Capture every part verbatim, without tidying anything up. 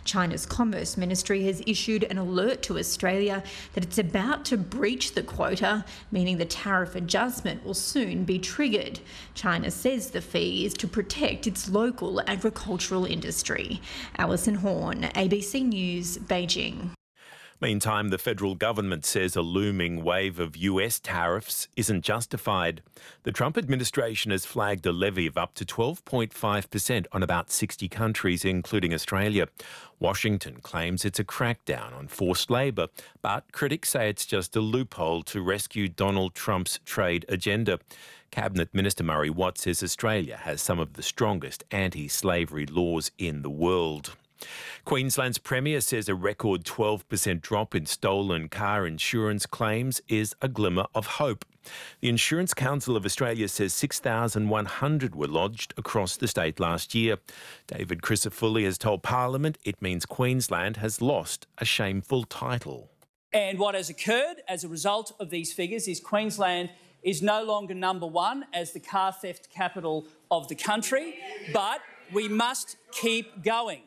China's Commerce Ministry has issued an alert to Australia that it's about to breach the quota, meaning the tariff adjustment will soon be triggered. China says the fee is to protect its local agricultural industry. Alison Horn, A B C News, Beijing. Meantime, the federal government says a looming wave of U S tariffs isn't justified. The Trump administration has flagged a levy of up to twelve point five percent on about sixty countries, including Australia. Washington claims it's a crackdown on forced labour, but critics say it's just a loophole to rescue Donald Trump's trade agenda. Cabinet Minister Murray Watt says Australia has some of the strongest anti-slavery laws in the world. Queensland's Premier says a record twelve percent drop in stolen car insurance claims is a glimmer of hope. The Insurance Council of Australia says six thousand one hundred were lodged across the state last year. David Crisafulli has told Parliament it means Queensland has lost a shameful title. And what has occurred as a result of these figures is Queensland is no longer number one as the car theft capital of the country, but we must keep going.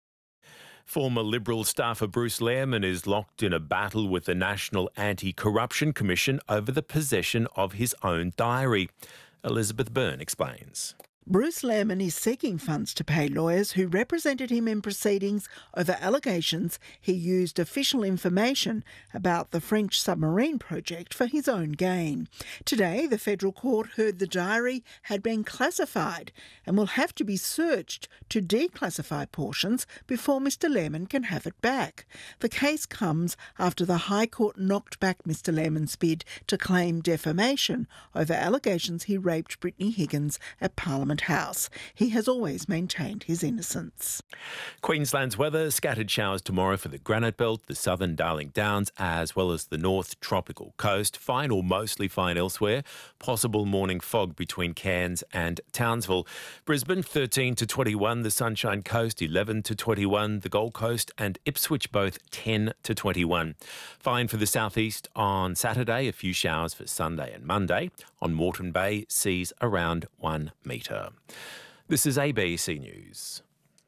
Former Liberal staffer Bruce Lehrmann is locked in a battle with the National Anti-Corruption Commission over the possession of his own diary. Elizabeth Byrne explains. Bruce Lehrmann is seeking funds to pay lawyers who represented him in proceedings over allegations he used official information about the French submarine project for his own gain. Today, the federal court heard the diary had been classified and will have to be searched to declassify portions before Mr Lehrmann can have it back. The case comes after the High Court knocked back Mr Lehrmann's bid to claim defamation over allegations he raped Brittany Higgins at Parliament House. He has always maintained his innocence. Queensland's weather, scattered showers tomorrow for the Granite Belt, the southern Darling Downs, as well as the North Tropical Coast. Fine or mostly fine elsewhere. Possible morning fog between Cairns and Townsville. Brisbane thirteen to twenty-one, the Sunshine Coast eleven to twenty-one, the Gold Coast and Ipswich both ten to twenty-one. Fine for the southeast on Saturday, a few showers for Sunday and Monday. On Moreton Bay, seas around one metre. This is A B C News.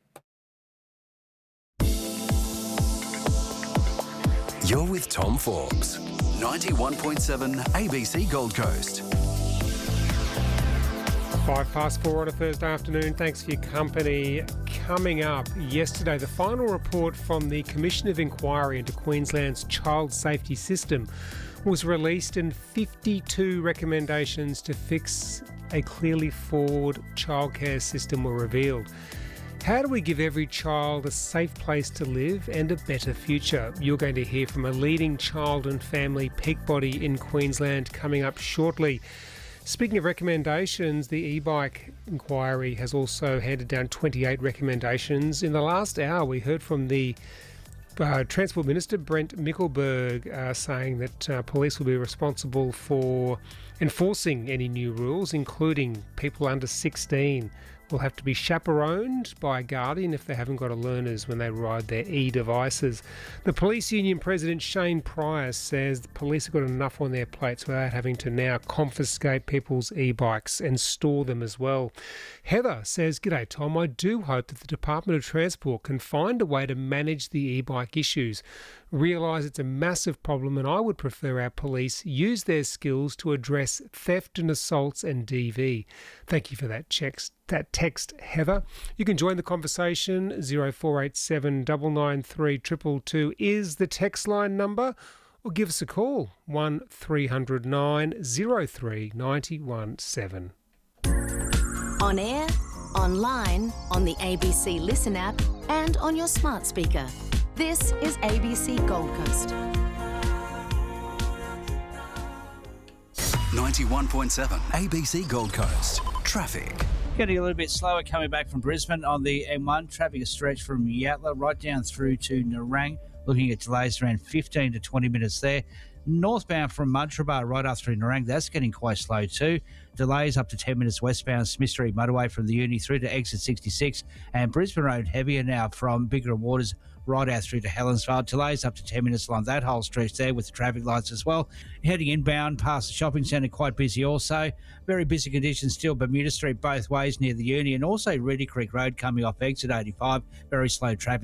You're with Tom Forbes, ninety-one point seven A B C Gold Coast. Five past four on a Thursday afternoon. Thanks for your company. Coming up, yesterday, the final report from the Commission of Inquiry into Queensland's child safety system was released, and fifty-two recommendations to fix a clearly flawed childcare system were revealed. How do we give every child a safe place to live and a better future? You're going to hear from a leading child and family peak body in Queensland coming up shortly. Speaking of recommendations, the e-bike inquiry has also handed down twenty-eight recommendations. In the last hour, we heard from the Uh, Transport Minister Brent Mickelberg uh, saying that uh, police will be responsible for enforcing any new rules, including people under sixteen will have to be chaperoned by a guardian if they haven't got a learners when they ride their e-devices. The police union president Shane Price says the police have got enough on their plates without having to now confiscate people's e-bikes and store them as well. Heather says, "G'day Tom, I do hope that the Department of Transport can find a way to manage the e-bike issues. Realise it's a massive problem, and I would prefer our police use their skills to address theft and assaults and D V." Thank you for that text, that text, Heather. You can join the conversation. zero four eight seven nine nine three two two two is the text line number, or give us a call, one three hundred nine oh three nine one seven. On air, online, on the A B C Listen app and on your smart speaker. This is A B C Gold Coast. ninety-one point seven A B C Gold Coast. Traffic. Getting a little bit slower coming back from Brisbane on the M one. Traffic is stretched from Yatala right down through to Nerang. Looking at delays around fifteen to twenty minutes there. Northbound from Mudgeeraba right up through Nerang, that's getting quite slow too. Delays up to ten minutes westbound Smith Street motorway from the Uni through to exit sixty-six, and Brisbane Road heavier now from Bigger Waters right out through to Helensvale. Delays up to ten minutes along that whole stretch there with the traffic lights as well. Heading inbound past the shopping centre, quite busy also. Very busy conditions still Bermuda Street both ways near the Uni, and also Reedy Creek Road coming off exit eighty-five. Very slow traffic.